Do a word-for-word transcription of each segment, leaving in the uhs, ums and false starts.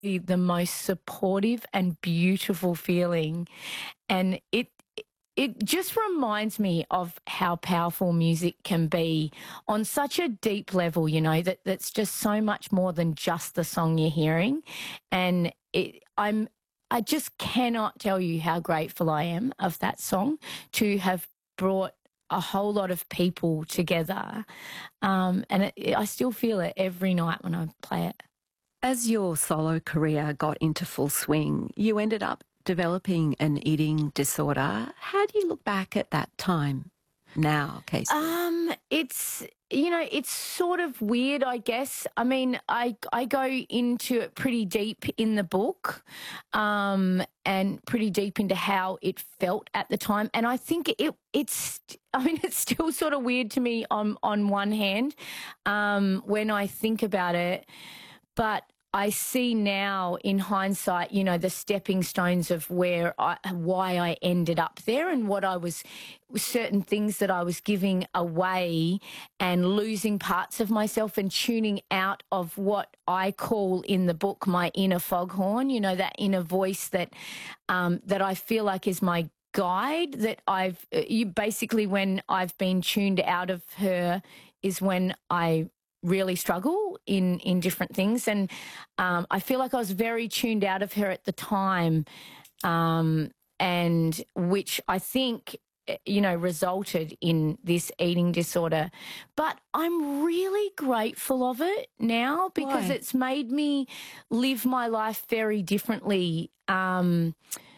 the the most supportive and beautiful feeling, and it it just reminds me of how powerful music can be on such a deep level, you know, that that's just so much more than just the song you're hearing. And it, I'm I just cannot tell you how grateful I am of that song to have brought a whole lot of people together. Um, and it, I still feel it every night when I play it. As your solo career got into full swing, you ended up developing an eating disorder. How do you look back at that time now, Casey? Um, it's, you know, it's sort of weird, I guess. I mean, I I go into it pretty deep in the book, um, and pretty deep into how it felt at the time. And I think it it's, I mean, it's still sort of weird to me on on one hand, um, when I think about it, but I see now in hindsight, you know, the stepping stones of where I, why I ended up there and what I was, certain things that I was giving away and losing parts of myself and tuning out of what I call in the book my inner foghorn, you know, that inner voice that, um, that I feel like is my guide, that I've, you basically when I've been tuned out of her is when I really struggle in in different things, and um, I feel like I was very tuned out of her at the time, um, and which I think, you know, resulted in this eating disorder. But I'm really grateful of it now because Why? it's made me live my life very differently. Um,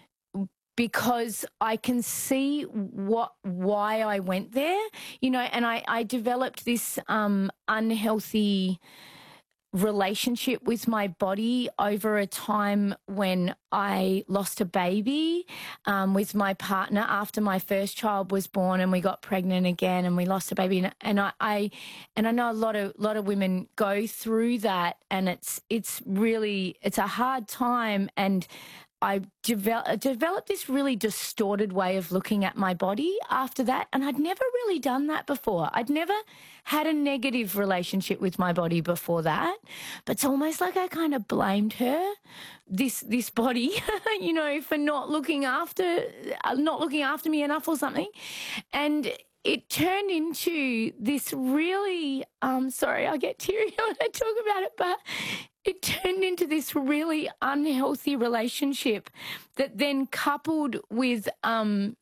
because I can see what why I went there, you know, and I, I developed this um, unhealthy relationship with my body over a time when I lost a baby um, with my partner after my first child was born, and we got pregnant again and we lost a baby. And, and I, I and I know a lot of lot of women go through that, and it's it's really it's a hard time. And I devel- developed this really distorted way of looking at my body after that, and I'd never really done that before. I'd never had a negative relationship with my body before that, but it's almost like I kind of blamed her, this this body, you know, for not looking after, uh, not looking after me enough or something, and it turned into this really, um, sorry, I get teary when I talk about it, but it turned into this really unhealthy relationship that then coupled with, um,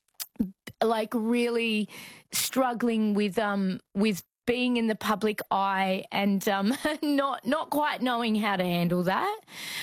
like really struggling with, um, with being in the public eye and, um, not, not quite knowing how to handle that.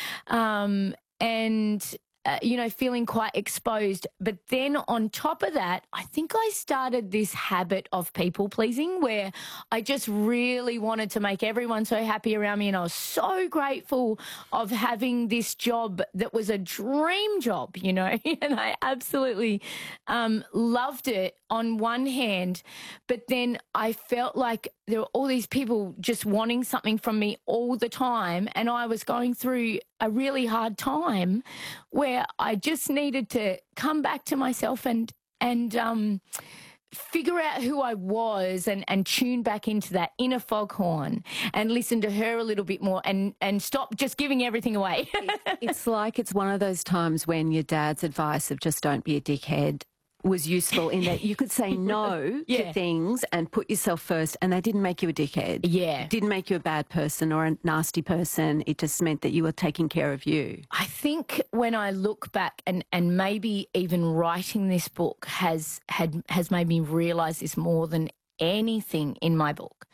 Um, and, Uh, you know, feeling quite exposed. But then on top of that, I think I started this habit of people pleasing where I just really wanted to make everyone so happy around me. And I was so grateful of having this job that was a dream job, you know, and I absolutely um, loved it on one hand. But then I felt like there were all these people just wanting something from me all the time. And I was going through a really hard time where I just needed to come back to myself and and um, figure out who I was and, and tune back into that inner foghorn and listen to her a little bit more and, and stop just giving everything away. It's like it's one of those times when your dad's advice of just don't be a dickhead was useful in that you could say no Yeah. to things and put yourself first, and they didn't make you a dickhead. Yeah. It didn't make you a bad person or a nasty person. It just meant that you were taking care of you. I think when I look back, and, and maybe even writing this book has had has made me realise this more than anything in my book,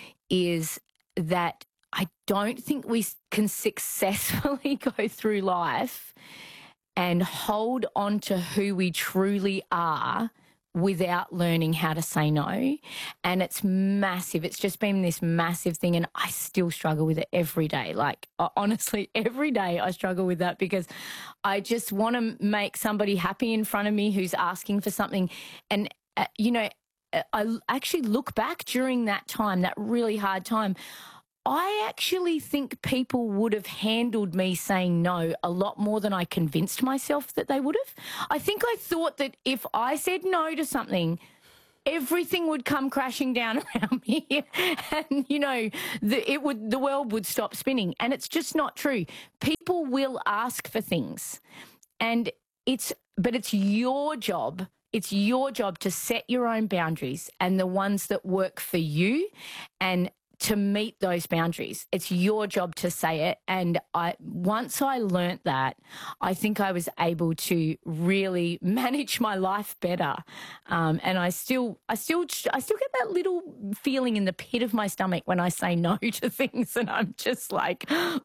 is that I don't think we can successfully go through life and hold on to who we truly are without learning how to say no. And it's massive. It's just been this massive thing, and I still struggle with it every day. Like, honestly, every day I struggle with that because I just want to make somebody happy in front of me who's asking for something. And, uh, you know, I actually look back during that time, that really hard time, I actually think people would have handled me saying no a lot more than I convinced myself that they would have. I think I thought that if I said no to something, everything would come crashing down around me, and you know, the, it would the world would stop spinning. And it's just not true. People will ask for things, and it's but it's your job. It's your job to set your own boundaries and the ones that work for you, and to meet those boundaries. It's your job to say it. And I, once I learnt that, I think I was able to really manage my life better. Um, and I still, I still, I still get that little feeling in the pit of my stomach when I say no to things, and I'm just like, ooh.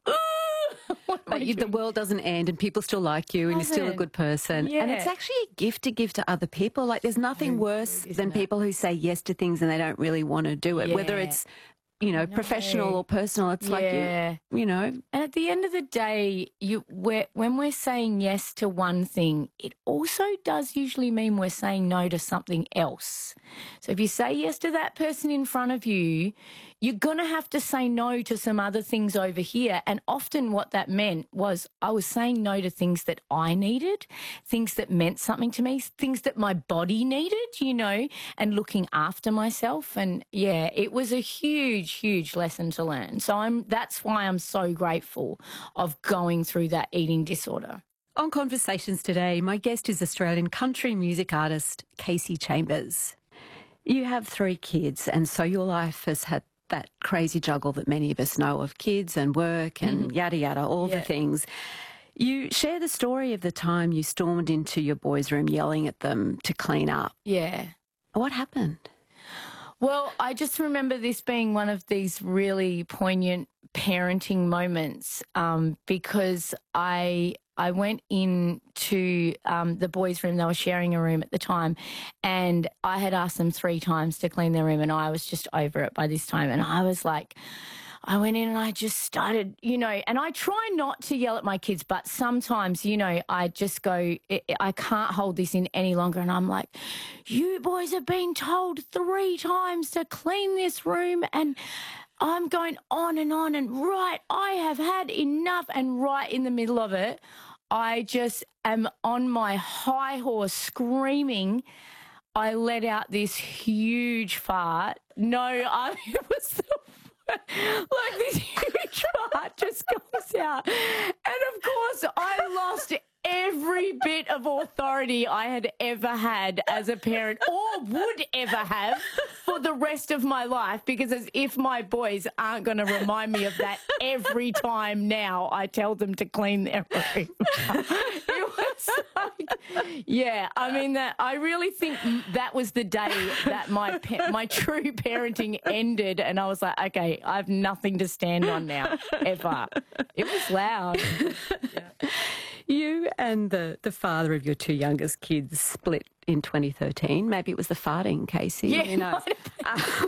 But you, the world doesn't end and people still like you and you're still a good person. Yeah. And it's actually a gift to give to other people. Like there's nothing worse than it? people who say yes to things and they don't really want to do it, Yeah. whether it's, you know, No. professional or personal. It's like, Yeah. you, you know. And at the end of the day, you we're, when we're saying yes to one thing, it also does usually mean we're saying no to something else. So if you say yes to that person in front of you, you're going to have to say no to some other things over here. And often what that meant was I was saying no to things that I needed, things that meant something to me, things that my body needed, you know, and looking after myself. And yeah, it was a huge, huge lesson to learn. So I'm that's why I'm so grateful of going through that eating disorder. On Conversations today, my guest is Australian country music artist Kasey Chambers. You have three kids, and so your life has had that crazy juggle that many of us know of, kids and work and mm. yada yada, all Yeah. the things. You share the story of the time you stormed into your boys' room yelling at them to clean up. Yeah. What happened? Well, I just remember this being one of these really poignant parenting moments um, because I I went into um, the boys' room. They were sharing a room at the time, and I had asked them three times to clean their room, and I was just over it by this time. And I was like, I went in and I just started, you know, and I try not to yell at my kids, but sometimes, you know, I just go, I can't hold this in any longer. And I'm like, you boys have been told three times to clean this room, and I'm going on and on, and right, I have had enough. And right in the middle of it, I just am on my high horse screaming. I let out this huge fart. No, I, it was the like this huge fart just comes out. And of course, I lost every bit of authority I had ever had as a parent or would ever have for the rest of my life, because as if my boys aren't going to remind me of that every time now I tell them to clean their room. It was like, yeah, I mean, that I really think that was the day that my my true parenting ended, and I was like, okay, I have nothing to stand on now, ever. It was loud. Yeah. You and the, the father of your two youngest kids split in twenty thirteen. Maybe it was the farting, Kasey. Yeah, you know. Um,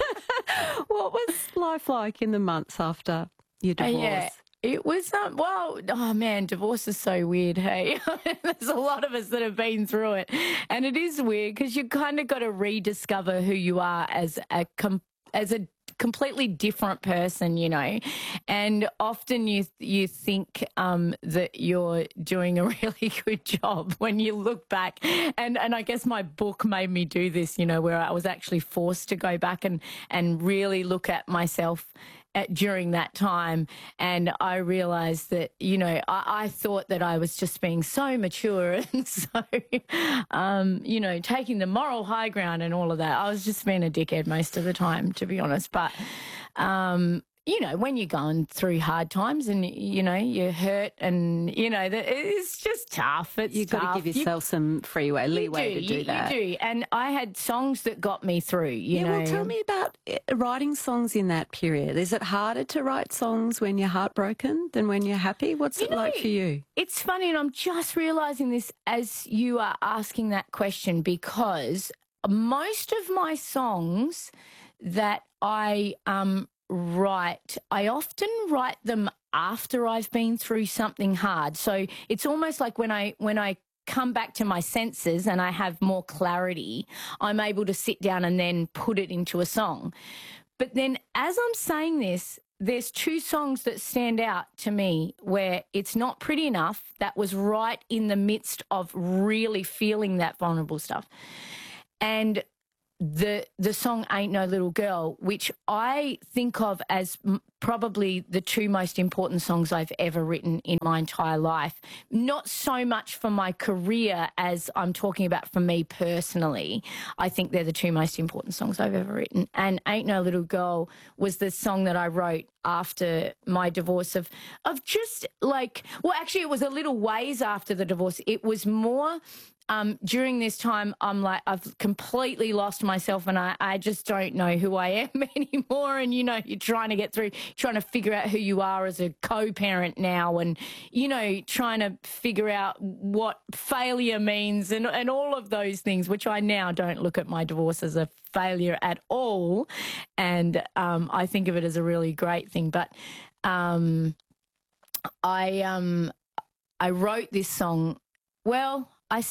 what was life like in the months after your divorce? Uh, yeah. It was, um, well, oh man, divorce is so weird, hey? There's a lot of us that have been through it. And it is weird because you kind of got to rediscover who you are as a com- as a completely different person, you know. And often you you think um, that you're doing a really good job when you look back. And and I guess my book made me do this, you know, where I was actually forced to go back and, and really look at myself at, during that time. And I realised that, you know, I, I thought that I was just being so mature and so, um, you know, taking the moral high ground and all of that. I was just being a dickhead most of the time, to be honest. But, um, you know, when you're going through hard times and, you know, you're hurt and, you know, that it's just tough. It's You've tough. got to give yourself you, some freeway, leeway do, to do you, that. You do. And I had songs that got me through, you yeah, know. Well, tell me about writing songs in that period. Is it harder to write songs when you're heartbroken than when you're happy? What's you it know, like for you? It's funny, and I'm just realising this as you are asking that question, because most of my songs that I um write, I often write them after I've been through something hard. So it's almost like when I when I come back to my senses and I have more clarity, I'm able to sit down and then put it into a song. But then as I'm saying this, there's two songs that stand out to me where it's not pretty enough. That was right in the midst of really feeling that vulnerable stuff. And the the song Ain't No Little Girl, which I think of as m- probably the two most important songs I've ever written in my entire life. Not so much for my career as I'm talking about for me personally. I think they're the two most important songs I've ever written. And Ain't No Little Girl was the song that I wrote after my divorce of of just like, well, actually it was a little ways after the divorce. It was more Um, during this time, I'm like, I've completely lost myself and I, I just don't know who I am anymore. And, you know, you're trying to get through, trying to figure out who you are as a co-parent now and, you know, trying to figure out what failure means and, and all of those things, which I now don't look at my divorce as a failure at all. And um, I think of it as a really great thing. But um, I, um, I wrote this song, well, I,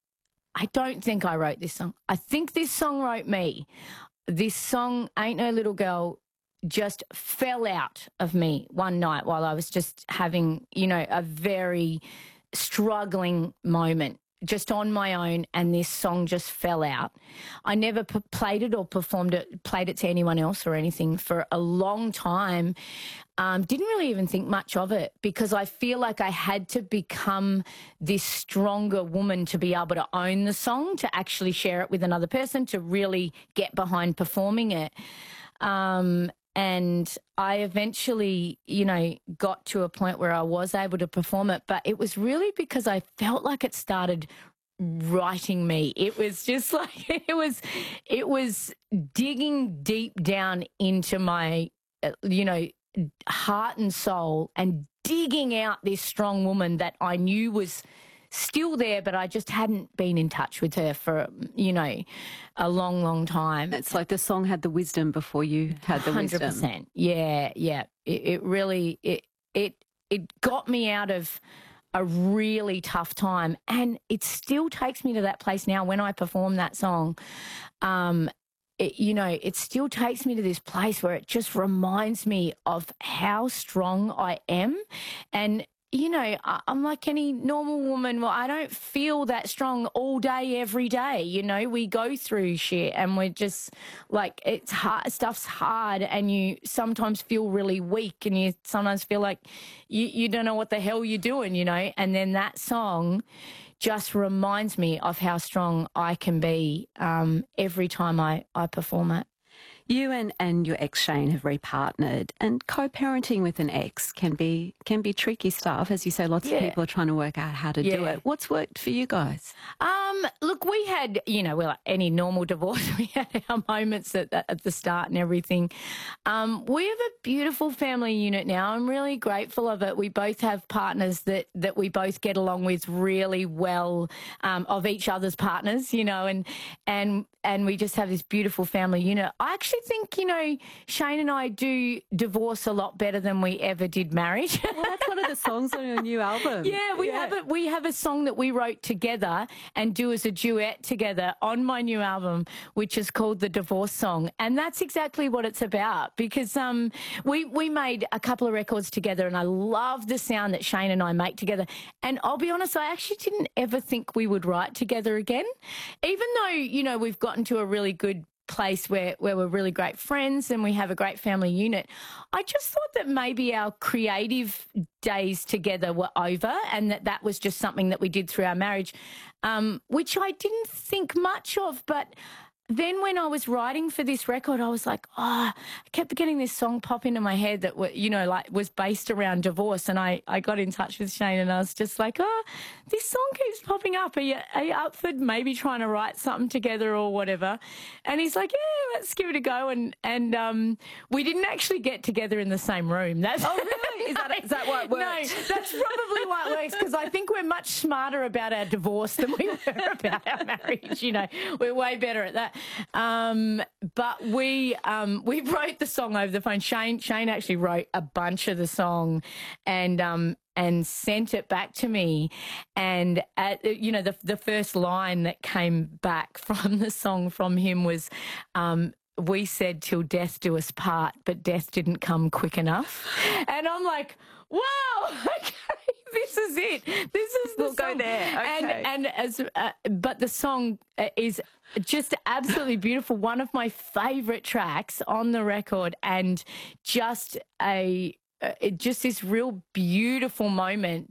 I don't think I wrote this song. I think this song wrote me. This song, Ain't No Little Girl, just fell out of me one night while I was just having, you know, a very struggling moment just on my own, and this song just fell out. I never p- played it or performed it, played it to anyone else or anything for a long time. Um, didn't really even think much of it because I feel like I had to become this stronger woman to be able to own the song, to actually share it with another person, to really get behind performing it. Um, and I eventually, you know, got to a point where I was able to perform it, but it was really because I felt like it started writing me. It was just like, it was, it was digging deep down into my, uh, you know, heart and soul and digging out this strong woman that I knew was still there, but I just hadn't been in touch with her for, you know, a long, long time. It's like the song had the wisdom before you had the one hundred percent. wisdom. one hundred percent. Yeah, yeah. It, it really, it, it, it got me out of a really tough time, and it still takes me to that place now when I perform that song. Um, It, you know, it still takes me to this place where it just reminds me of how strong I am. And, you know, I, I'm like any normal woman. Well, I don't feel that strong all day, every day. You know, we go through shit and we're just like, it's hard, stuff's hard, and you sometimes feel really weak and you sometimes feel like you, you don't know what the hell you're doing, you know. And then that song just reminds me of how strong I can be um, every time I, I perform it. You and, and your ex Shane have repartnered, and co-parenting with an ex can be can be tricky stuff. As you say, lots Yeah. of people are trying to work out how to Yeah. do it. What's worked for you guys? Um, look, we had, you know, well, any normal divorce, we had our moments at, at the start and everything. Um, we have a beautiful family unit now. I'm really grateful of it. We both have partners that, that we both get along with really well, um, of each other's partners, you know, and, and, and we just have this beautiful family unit. I actually think, you know, Shane and I do divorce a lot better than we ever did marriage. Well, that's one of the songs on your new album. Yeah, we have it. We have a song that we wrote together and do as a duet together on my new album, which is called The Divorce Song, and that's exactly what it's about. Because um, we we made a couple of records together, and I love the sound that Shane and I make together. And I'll be honest, I actually didn't ever think we would write together again, even though, you know, we've gotten to a really good place where, where we're really great friends and we have a great family unit. I just thought that maybe our creative days together were over, and that that was just something that we did through our marriage, um, which I didn't think much of. But then when I was writing for this record, I was like, oh, I kept getting this song pop into my head that, you know, like was based around divorce. And I, I got in touch with Shane and I was just like, oh, this song keeps popping up. Are you, are you up for maybe trying to write something together or whatever? And he's like, yeah, let's give it a go. And, and um, we didn't actually get together in the same room. That's, oh, really? Is that, is that why it works? No, that's probably why it works, because I think we're much smarter about our divorce than we were about our marriage. You know, we're way better at that. Um, but we um, we wrote the song over the phone. Shane Shane actually wrote a bunch of the song, and um, and sent it back to me. And at, you know, the the first line that came back from the song from him was, Um, we said till death do us part, but death didn't come quick enough. And I'm like, wow, okay, this is it. This is the We'll song go go there. Okay. And, and as, uh, but the song uh, is just absolutely beautiful. One of my favourite tracks on the record, and just a uh, just this real beautiful moment